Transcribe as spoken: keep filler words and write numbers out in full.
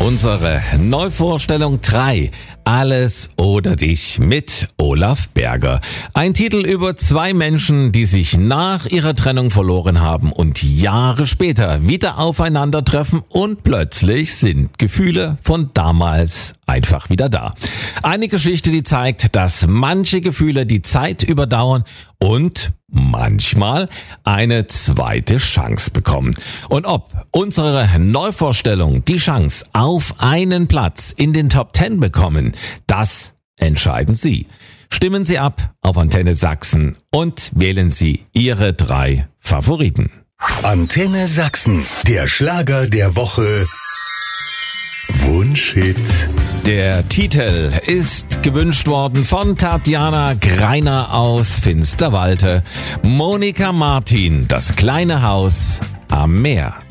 Unsere Neuvorstellung drei. Alles oder dich mit Olaf Berger. Ein Titel über zwei Menschen, die sich nach ihrer Trennung verloren haben und Jahre später wieder aufeinandertreffen und plötzlich sind Gefühle von damals einfach wieder da. Eine Geschichte, die zeigt, dass manche Gefühle die Zeit überdauern und manchmal eine zweite Chance bekommen. Und ob unsere Neuvorstellung die Chance auf einen Platz in den Top Ten bekommen, das entscheiden Sie. Stimmen Sie ab auf Antenne Sachsen und wählen Sie Ihre drei Favoriten. Antenne Sachsen, der Schlager der Woche. Wunschhit. Der Titel ist gewünscht worden von Tatjana Greiner aus Finsterwalde. Monika Martin, das kleine Haus am Meer.